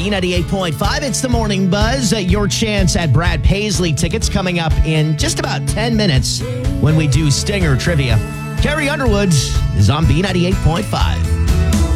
B98.5, it's the Morning Buzz. Your chance at Brad Paisley tickets coming up in just about 10 minutes when we do Stinger Trivia. Carrie Underwood is on B98.5.